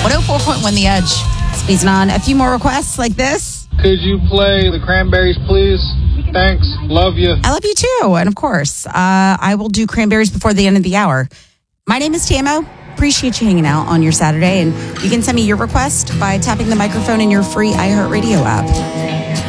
104.1 The Edge. Squeezing on a few more requests like this. Could you play the Cranberries, please? Thanks. Love you. I love you too. And of course, I will do Cranberries before the end of the hour. My name is Tamo. Appreciate you hanging out on your Saturday. And you can send me your request by tapping the microphone in your free iHeartRadio app.